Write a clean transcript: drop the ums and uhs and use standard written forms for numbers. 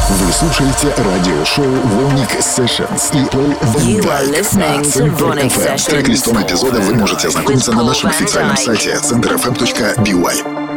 Вы слушаете радиошоу VONYC Sessions и Play Van Dyke на Центр FM. С трек-листом эпизода вы можете ознакомиться на нашем официальном сайте centerfm.by.